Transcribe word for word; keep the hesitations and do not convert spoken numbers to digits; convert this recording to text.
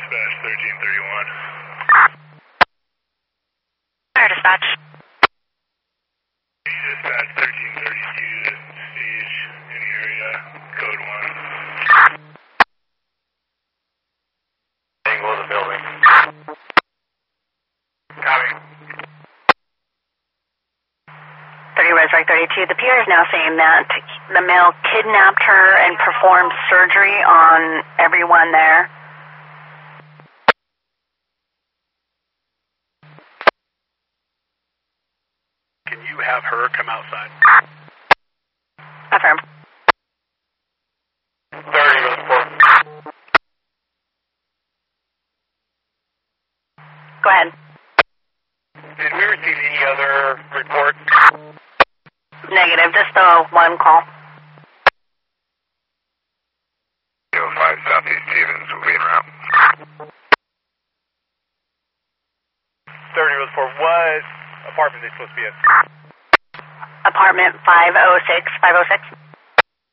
Dispatch thirteen thirty-one. Fire dispatch. Dispatch thirteen thirty-two, stage in the area, code one. Angle of the building. Copy. thirty Resurrect thirty-two. The P R is now saying that the male kidnapped her and performed surgery on everyone there. Can you have her come outside? Affirm. thirty with four. Go ahead. Did we receive any other reports? Negative, just the one call. oh five Southeast Stevens will be en route. thirty with four. What apartment are they supposed to be in? Apartment five oh six, five oh six.